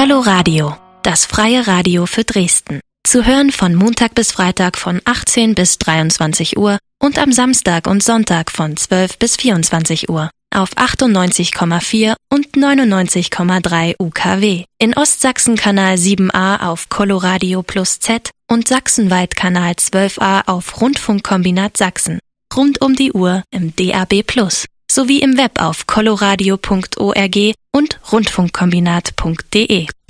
Coloradio, das freie Radio für Dresden. Zu hören von Montag bis Freitag von 18 bis 23 Uhr und am Samstag und Sonntag von 12 bis 24 Uhr auf 98,4 und 99,3 UKW. In Ostsachsen Kanal 7a auf Coloradio Plus Z und sachsenweit Kanal 12a auf Rundfunkkombinat Sachsen. Rund um die Uhr im DAB Plus. Sowie im Web auf coloradio.org und rundfunkkombinat.de.